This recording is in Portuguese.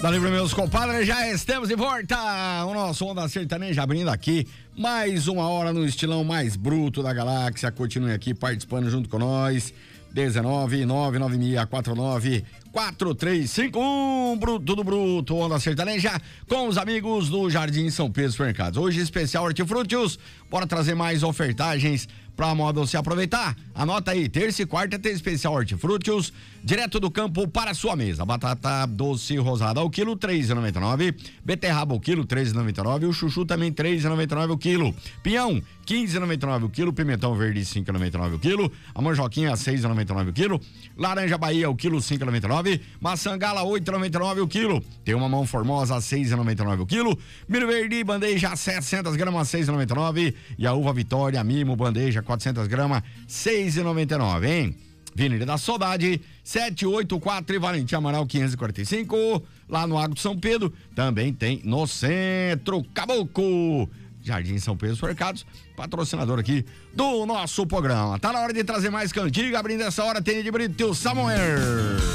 Dali para meus compadres, já estamos de volta. O nosso Onda Sertaneja abrindo aqui mais uma hora no estilão mais bruto da galáxia. Continue aqui participando junto com nós. 19996494351, tudo bruto, Onda Sertaneja, com os amigos do Jardim São Pedro Supermercados. Hoje especial hortifrutis, bora trazer mais ofertagens pra moda você aproveitar. Anota aí, terça e quarta tem especial hortifrutis, direto do campo para a sua mesa. Batata doce rosada ao quilo, R$3,99. Beterraba ao quilo, R$13,99. O chuchu também, R$3,99 o quilo. Pinhão, R$15,99 o quilo. Pimentão verde, R$5,99 o quilo. A manjoquinha, R$6,99 o quilo. Laranja Bahia, o quilo, R$5,99. Maçã gala, R$8,99 o quilo. Tem uma mão formosa, R$6,99 o quilo. Milho verde, bandeja, 700 gramas, R$6,99. E a uva Vitória, mimo, bandeja, 400 gramas, R$6,99, hein? Avenida da Saudade, 784 e Valentim Amaral 545, lá no Agro São Pedro, também tem no Centro Caboclo. Jardim São Pedro Supermercados, patrocinador aqui do nosso programa. Tá na hora de trazer mais cantiga, abrindo essa hora tem de Brito Samuel.